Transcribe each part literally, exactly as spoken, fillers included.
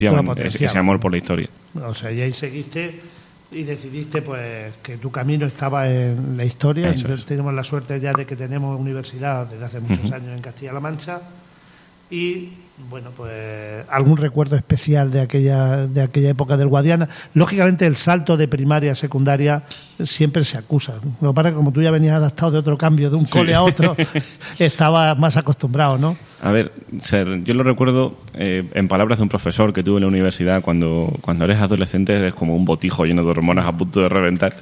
ese, ese amor por la historia. O sea, y ahí seguiste y decidiste pues que tu camino estaba en la historia. Eso Entonces, es. tenemos la suerte ya de que tenemos universidad desde hace muchos Uh-huh. años en Castilla-La Mancha. Y bueno, pues algún recuerdo especial de aquella de aquella época del Guadiana. Lógicamente el salto de primaria a secundaria siempre se acusa. Lo que pasa es que como tú ya venías adaptado de otro cambio, de un Sí. cole a otro, estabas más acostumbrado, ¿no? A ver, ser, yo lo recuerdo eh, en palabras de un profesor que tuve en la universidad. Cuando, cuando eres adolescente eres como un botijo lleno de hormonas a punto de reventar.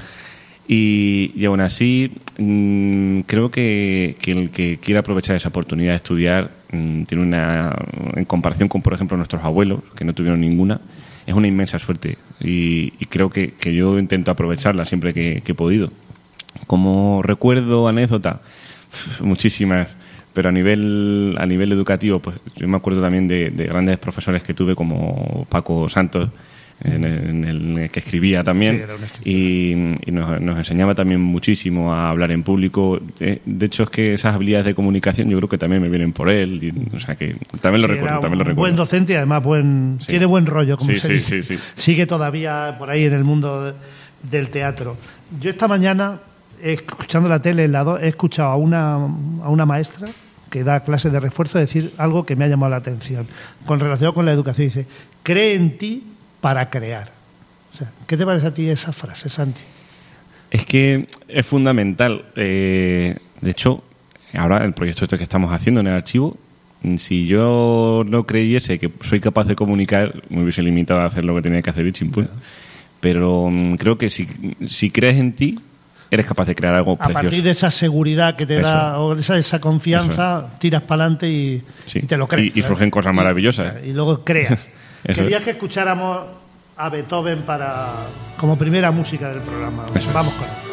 Y, y aún así, mmm, creo que, que el que quiera aprovechar esa oportunidad de estudiar mmm, tiene una, en comparación con, por ejemplo, nuestros abuelos, que no tuvieron ninguna, es una inmensa suerte. Y, y creo que, que yo intento aprovecharla siempre que, que he podido. Como recuerdo, anécdota, muchísimas, pero a nivel, a nivel educativo, pues yo me acuerdo también de, de grandes profesores que tuve, como Paco Santos, en el, en el que escribía también, Sí, era un escritor. y, y nos, nos enseñaba también muchísimo a hablar en público. Eh, De hecho, es que esas habilidades de comunicación yo creo que también me vienen por él, y, o sea que también lo Sí, recuerdo, era también lo un recuerdo. buen docente y además buen, Sí. tiene buen rollo, como Sí, se sí, dice. sí, sí. Sigue todavía por ahí en el mundo de- del teatro. Yo esta mañana, escuchando la tele en la dos, he escuchado a una, a una maestra que da clases de refuerzo decir algo que me ha llamado la atención con relación con la educación. Dice, cree en ti para crear. O sea, ¿qué te parece a ti esa frase, Santi? Es que es fundamental. Eh, de hecho, ahora el proyecto este que estamos haciendo en el archivo, si yo no creyese que soy capaz de comunicar, me hubiese limitado a hacer lo que tenía que hacer y chimpún. Pero um, creo que si, si crees en ti, eres capaz de crear algo A precioso. partir de esa seguridad que te Eso. da, o esa, esa confianza, tiras para adelante y, Sí. y te lo crees. Y, y surgen cosas maravillosas. Y, y luego creas. Eso Querías es. que escucháramos a Beethoven para como primera música del programa. Eso es. Vamos con él.